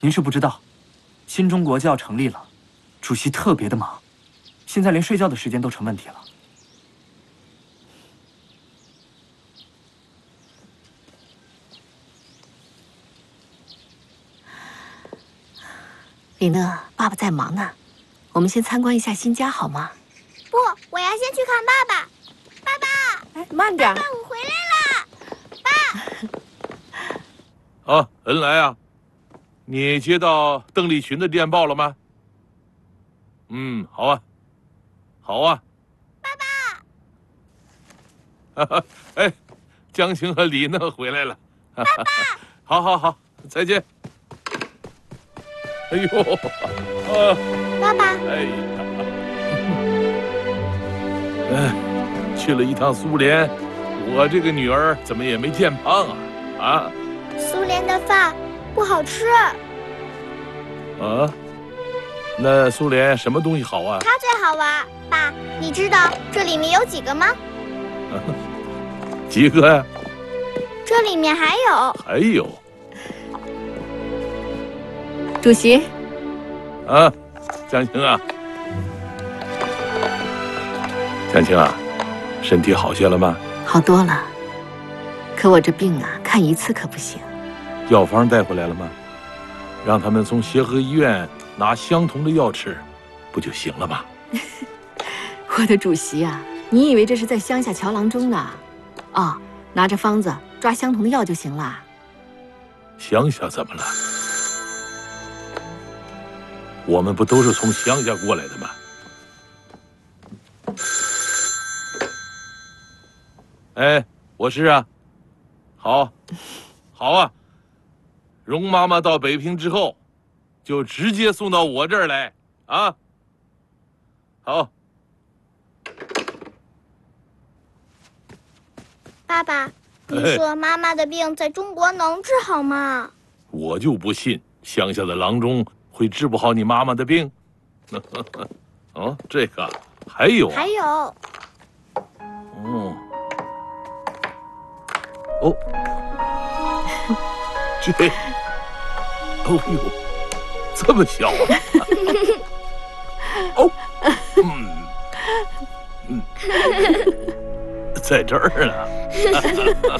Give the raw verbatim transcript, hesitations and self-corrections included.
您是不知道，新中国就要成立了，主席特别的忙，现在连睡觉的时间都成问题了。 李乐，爸爸在忙呢，我们先参观一下新家好吗？ 不，我要先去看爸爸。爸爸， 哎，慢点。 爸，我回来了。 爸。啊，恩来啊，你接到邓丽群的电报了吗？嗯，好啊，好啊。爸爸。哎，江晴和李娜回来了。 爸爸。 好好好，再见。哎呦，啊， 爸爸， 哎呀，哎，去了一趟苏联，我这个女儿怎么也没见胖啊？啊？ 苏联的饭不好吃。 啊？那苏联什么东西好啊？ 它最好玩。爸，你知道这里面有几个吗？ 啊、几个呀、啊？ 这里面还有。 还有。 主席， 啊，江晴啊，江晴啊，身体好些了吗？ 好多了，可我这病啊，看一次可不行。 药方带回来了吗？让他们从协和医院拿相同的药吃，不就行了吗？ 我的主席啊，你以为这是在乡下瞧郎中呢？哦，拿着方子抓相同的药就行了。 乡下怎么了？我们不都是从乡下过来的吗？哎，我是啊，好，好啊。容妈妈到北平之后，就直接送到我这儿来啊。好。 爸爸，你说妈妈的病在中国能治好吗？ 我就不信乡下的郎中会治不好你妈妈的病。哦，这个还有、啊， 还有。 哦，哦，这，哦呦，这么小啊！哦，嗯嗯，在这儿呢。